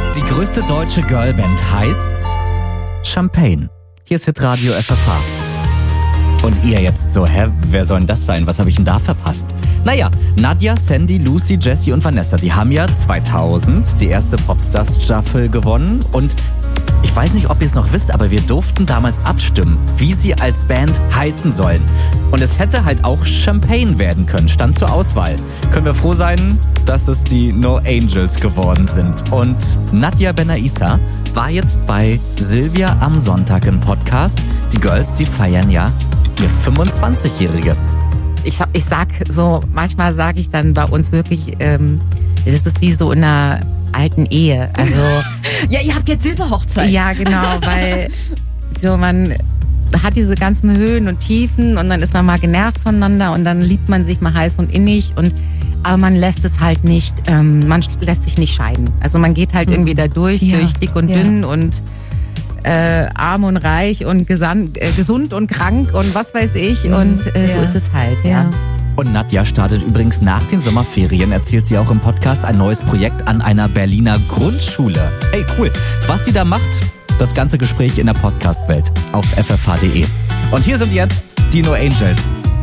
Die größte deutsche Girlband heißt Champagne. Hier ist Hitradio FFH. Und ihr jetzt so, wer soll denn das sein? Was habe ich denn da verpasst? Naja, Nadja, Sandy, Lucy, Jessie und Vanessa, die haben ja 2000 die erste Popstars-Staffel gewonnen. Und ich weiß nicht, ob ihr es noch wisst, aber wir durften damals abstimmen, wie sie als Band heißen sollen. Und es hätte halt auch Champagne werden können, stand zur Auswahl. Können wir froh sein, dass es die No Angels geworden sind. Und Nadja Benaissa war jetzt bei Silvia am Sonntag im Podcast. Die Girls, die feiern ja ihr 25-Jähriges. Ich sag so, manchmal sage ich dann bei uns wirklich, das ist wie so in einer alten Ehe. Also ja, ihr habt jetzt Silberhochzeit. Ja, genau, weil so man hat diese ganzen Höhen und Tiefen und dann ist man mal genervt voneinander und dann liebt man sich mal heiß und innig aber man lässt es halt nicht, man lässt sich nicht scheiden. Also man geht halt irgendwie da durch dick und dünn und arm und reich und gesund und krank und was weiß ich und so ist es halt, ja. Und Nadja startet übrigens nach den Sommerferien, erzählt sie auch im Podcast, ein neues Projekt an einer Berliner Grundschule. Hey, cool. Was sie da macht, das ganze Gespräch in der Podcast-Welt auf ffh.de. Und hier sind jetzt die No Angels.